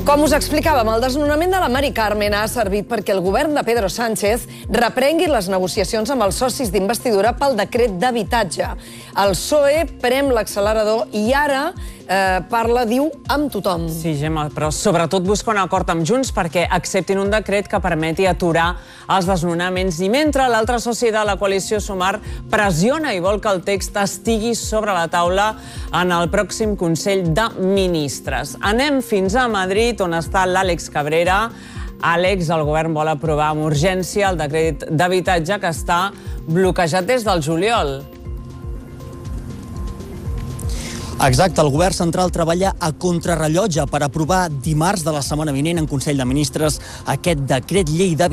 Com us explicàvem, el desnonament de la Mari Carmen ha servit perquè el govern de Pedro Sánchez reprengui les negociacions amb els socis d'investidura pel decret d'habitatge. El PSOE prem l'accelerador i ara parla, diu, amb tothom. Sí, Gemma, però sobretot busca un acord amb Junts perquè acceptin un decret que permeti aturar els desnonaments. I mentre l'altre soci de la coalició, Sumar, pressiona i vol que el text estigui sobre la taula en el pròxim Consell de Ministres. Anem fins a Madrid, on està l'Àlex Cabrera. Àlex, el govern vol aprovar amb urgència el decret d'habitatge que està bloquejat des del juliol. Exacte, el govern central treballa a contrarrellotge per aprovar dimarts de la setmana vinent en Consell de Ministres aquest decret llei d'habitatge.